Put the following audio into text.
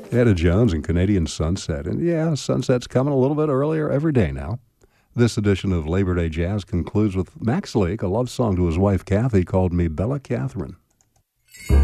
Etta Jones and Canadian Sunset. And yeah, sunset's coming a little bit earlier every day now. This edition of Labor Day Jazz concludes with Max Lake, a love song to his wife Kathy called Me Bella Catherine.